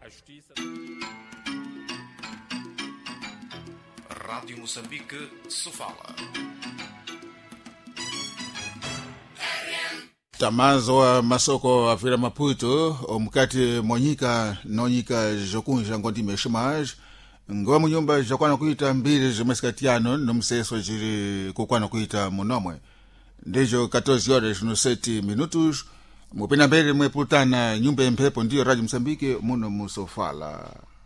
Rádio Moçambique, Sofala. Tamazo wa masoko afira Maputo omukati monyika nonyika jokunja ngondime shimaj ngwa munyumba jakwana kuita mbili zimeskatiano nomseso jiri kukwana kuita munomwe ndejo 14 horas no 7 minutos mupena mbele mweputana nyumba mpepo ndiyo Radio Msambike muno musofala.